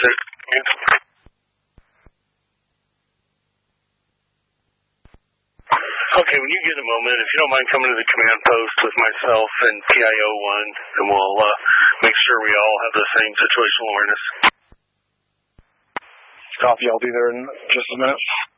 Okay, when you get a moment, if you don't mind coming to the command post with myself and PIO1, and we'll make sure we all have the same situational awareness. Copy, I'll be there in just a minute.